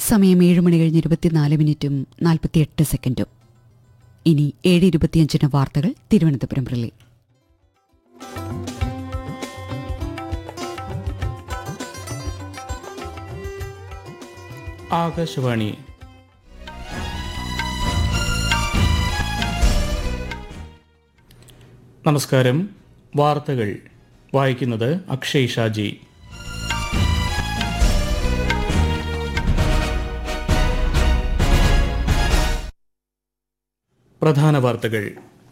സമയം 7 മണി കഴിഞ്ഞ് 24 മിനിറ്റും 48 സെക്കൻഡും. ഇനി 7:25 വാർത്തകൾ തിരുവനന്തപുരം റിലേ. ആകാശവാണി. നമസ്കാരം. വാർത്തകൾ വായിക്കുന്നത് അക്ഷയ് ഷാജി. പ്രധാന വാർത്തകൾ.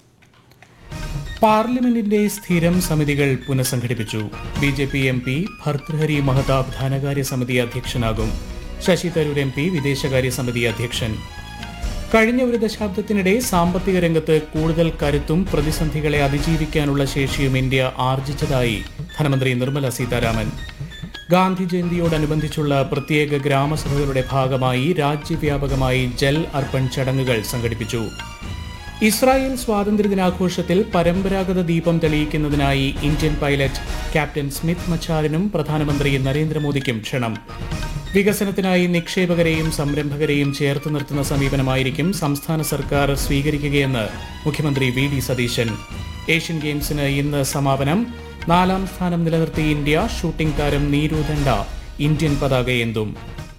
പാർലമെന്റിന്റെ സ്ഥിരം സമിതികൾ പുനഃസംഘടിപ്പിച്ചു. ബി.ജെ.പി. എം.പി. ഭർതൃഹരി മഹതാബ് ധനകാര്യ സമിതി അധ്യക്ഷനാകും. ശശി തരൂർ എം.പി. വിദേശകാര്യ സമിതി അധ്യക്ഷൻ. കഴിഞ്ഞ ഒരു ദശാബ്ദത്തിനിടെ സാമ്പത്തിക രംഗത്ത് കൂടുതൽ കരുത്തും പ്രതിസന്ധികളെ അതിജീവിക്കാനുള്ള ശേഷിയും ഇന്ത്യ ആർജിച്ചതായി ധനമന്ത്രി നിർമ്മല സീതാരാമൻ. ഗാന്ധി ജയന്തിയോടനുബന്ധിച്ചുള്ള പ്രത്യേക ഗ്രാമസഭകളുടെ ഭാഗമായി രാജ്യവ്യാപകമായി ജൽ അർപ്പൺ ചടങ്ങുകൾ സംഘടിപ്പിച്ചു. ഇസ്രായേൽ സ്വാതന്ത്ര്യദിനാഘോഷത്തിൽ പരമ്പരാഗത ദീപം തെളിയിക്കുന്നതിനായി ഇന്ത്യൻ പൈലറ്റ് ക്യാപ്റ്റൻ സ്മിത്ത് മച്ചാറിനും പ്രധാനമന്ത്രി നരേന്ദ്രമോദിക്കും ക്ഷണം. വികസനത്തിനായി നിക്ഷേപകരെയും സംരംഭകരെയും ചേർത്ത് നിർത്തുന്ന സമീപനമായിരിക്കും സംസ്ഥാന സർക്കാർ സ്വീകരിക്കുകയെന്ന് മുഖ്യമന്ത്രി വി.ഡി. സതീശൻ. ഏഷ്യൻ ഗെയിംസിന് ഇന്ന് സമാപനം. 4ാം സ്ഥാനം നിലനിർത്തി ഇന്ത്യ. ഷൂട്ടിംഗ് താരം നീരു ദണ്ഡ ഇന്ത്യൻ പതാകയേന്തും.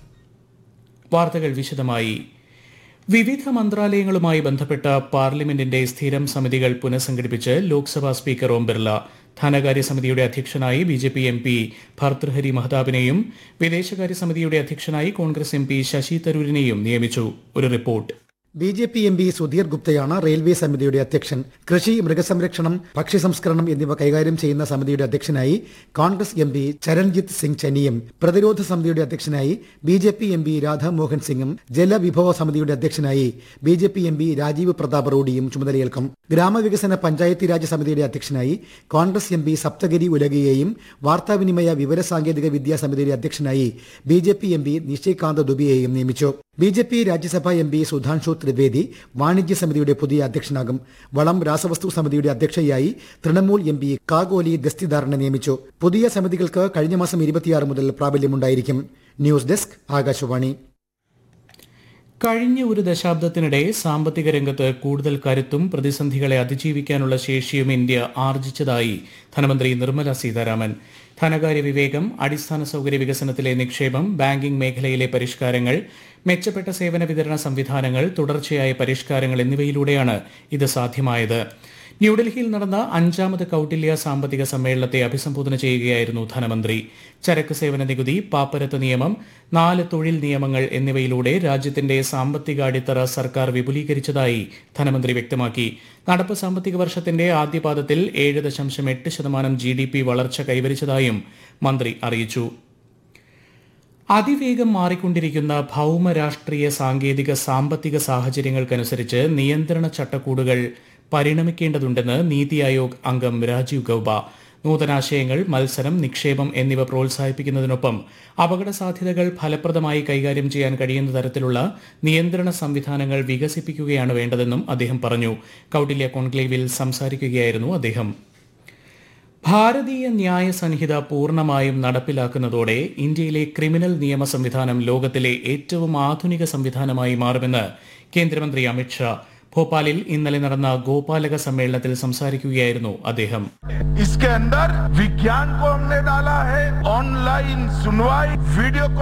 വാർത്തകൾ വിശദമായി. വിവിധ മന്ത്രാലയങ്ങളുമായി ബന്ധപ്പെട്ട പാർലമെന്റിന്റെ സ്ഥിരം സമിതികൾ പുനഃസംഘടിപ്പിച്ച് ലോക്സഭാ സ്പീക്കർ ഓം ബിർല. ധനകാര്യ സമിതിയുടെ അധ്യക്ഷനായി ബി.ജെ.പി. എം.പി. ഭർതൃഹരി മഹതാബിനെയും വിദേശകാര്യ സമിതിയുടെ അധ്യക്ഷനായി കോൺഗ്രസ് എം.പി. ശശി തരൂരിനെയും നിയമിച്ചു. ഒരു report. BJP. MP. Sudheer ഗുപ്തയാണ് railway സമിതിയുടെ അധ്യക്ഷൻ. കൃഷി, മൃഗസംരക്ഷണം, ഭക്ഷ്യസംസ്കരണം എന്നിവ കൈകാര്യം ചെയ്യുന്ന സമിതിയുടെ അധ്യക്ഷനായി കോൺഗ്രസ് എം.പി. ചരൺജിത്ത് സിംഗ് ചനിയും പ്രതിരോധ സമിതിയുടെ അധ്യക്ഷനായി ബി.ജെ.പി. എം.പി. രാധാമോഹൻ സിംഗും ജലവിഭവ സമിതിയുടെ അധ്യക്ഷനായി ബി.ജെ.പി. എം.പി. രാജീവ് പ്രതാപ് റൂഡിയും ചുമതലയേൽക്കും. ഗ്രാമവികസന പഞ്ചായത്തി രാജ് സമിതിയുടെ അധ്യക്ഷനായി കോൺഗ്രസ് എം.പി. സപ്തഗിരി ഉലഗയെയും വാർത്താവിനിമയ വിവരസാങ്കേതിക വിദ്യാ സമിതിയുടെ അധ്യക്ഷനായി ബി.ജെ.പി. എം.പി. നിഷികാന്ത് ദുബിയെയും നിയമിച്ചു. ബി.ജെ.പി. രാജ്യസഭാ എം.പി. സുധാൻഷു ത്രിവേദി വാണിജ്യ സമിതിയുടെ പുതിയ അധ്യക്ഷനാകും. വളം രാസവസ്തു സമിതിയുടെ അധ്യക്ഷയായി തൃണമൂൽ എം.പി. കാഗോലി ദസ്തിദാറിനെ നിയമിച്ചു. പുതിയ സമിതികൾക്ക് കഴിഞ്ഞ മാസം 26 മുതൽ പ്രാബല്യമുണ്ടായിരിക്കും. News desk, Akashvani. കഴിഞ്ഞ ഒരു ദശാബ്ദത്തിനിടെ സാമ്പത്തിക രംഗത്ത് കൂടുതൽ കരുത്തും പ്രതിസന്ധികളെ അതിജീവിക്കാനുള്ള ശേഷിയും ഇന്ത്യ ആർജിച്ചതായി ധനമന്ത്രി നിർമ്മല സീതാരാമൻ. ധനകാര്യ വിവേകം, അടിസ്ഥാന സൌകര്യ വികസനത്തിലെ നിക്ഷേപം, ബാങ്കിംഗ് മേഖലയിലെ പരിഷ്കാരങ്ങൾ, മെച്ചപ്പെട്ട സേവന വിതരണ സംവിധാനങ്ങൾ, തുടർച്ചയായ പരിഷ്കാരങ്ങൾ എന്നിവയിലൂടെയാണ് ഇത് സാധ്യമായത്. ന്യൂഡൽഹിയിൽ നടന്ന 5ാമത് കൌട്ടില്യ സാമ്പത്തിക സമ്മേളനത്തെ അഭിസംബോധന ചെയ്യുകയായിരുന്നു ധനമന്ത്രി. ചരക്ക് സേവന നികുതി, പാപ്പരത്ത് നിയമം, 4 തൊഴിൽ നിയമങ്ങൾ എന്നിവയിലൂടെ രാജ്യത്തിന്റെ സാമ്പത്തിക അടിത്തറ സർക്കാർ വിപുലീകരിച്ചതായി ധനമന്ത്രി വ്യക്തമാക്കി. നടപ്പ് സാമ്പത്തിക വർഷത്തിന്റെ ആദ്യപാദത്തിൽ 7.8% GDP വളർച്ച കൈവരിച്ചതായും മന്ത്രി അറിയിച്ചു. അതിവേഗം മാറിക്കൊണ്ടിരിക്കുന്ന ഭൌമ രാഷ്ട്രീയ സാങ്കേതിക സാമ്പത്തിക സാഹചര്യങ്ങൾക്കനുസരിച്ച് നിയന്ത്രണ ചട്ടക്കൂടുകൾ പരിണമിക്കേണ്ടതുണ്ടെന്ന് നീതി ആയോഗ് അംഗം രാജീവ് ഗൌബ. നൂതനാശയങ്ങൾ, മത്സരം, നിക്ഷേപം എന്നിവ പ്രോത്സാഹിപ്പിക്കുന്നതിനൊപ്പം അപകട സാധ്യതകൾ ഫലപ്രദമായി കൈകാര്യം ചെയ്യാൻ കഴിയുന്ന തരത്തിലുള്ള നിയന്ത്രണ സംവിധാനങ്ങൾ വികസിപ്പിക്കുകയാണ് വേണ്ടതെന്നും അദ്ദേഹം പറഞ്ഞു. കൌട്ടില്യ കോൺക്ലേവിൽ സംസാരിക്കുകയായിരുന്നു അദ്ദേഹം. ഭാരതീയ ന്യായ സംഹിത പൂർണ്ണമായും നടപ്പിലാക്കുന്നതോടെ ഇന്ത്യയിലെ ക്രിമിനൽ നിയമ സംവിധാനം ലോകത്തിലെ ഏറ്റവും ആധുനിക സംവിധാനമായി മാറുമെന്ന് കേന്ദ്രമന്ത്രി അമിത്ഷാ. ഭോപ്പാലിൽ ഇന്നലെ നടന്ന ഗോപാലക സമ്മേളനത്തിൽ സംസാരിക്കുകയായിരുന്നു അദ്ദേഹം. इसके अंदर विज्ञान को हमने डाला है, ऑनलाइन सुनवाई, वीडियो